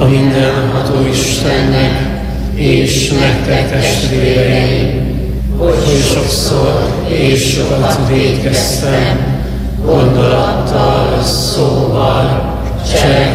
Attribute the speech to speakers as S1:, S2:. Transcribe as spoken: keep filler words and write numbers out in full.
S1: a mindenható Istennek és nektek testvéreim, hogy sokszor és sokat vétkeztem, gondolattal, szóval, cselekedettel,